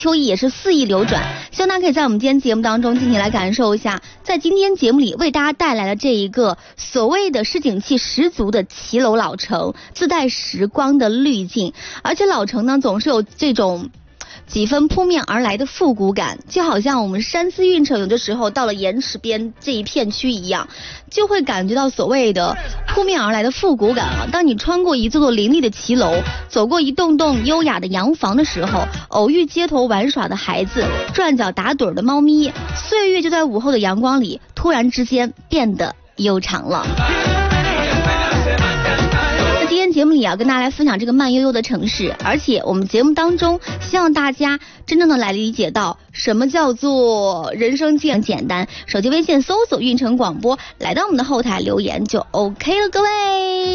秋意也是肆意流转，希望大家可以在我们今天节目当中尽情来感受一下，在今天节目里为大家带来的这一个所谓的市井气十足的骑楼老城，自带时光的滤镜，而且老城呢总是有这种几分扑面而来的复古感，就好像我们山思运城有的时候到了盐池边这一片区一样，就会感觉到所谓的扑面而来的复古感啊。当你穿过一座座林立的骑楼，走过一栋栋优雅的洋房的时候，偶遇街头玩耍的孩子，转角打盹的猫咪，岁月就在午后的阳光里突然之间变得悠长了。今天节目里要跟大家来分享这个慢悠悠的城市，而且我们节目当中希望大家真正的来理解到什么叫做人生简单。手机微信搜索运城广播，来到我们的后台留言就 OK 了，各位。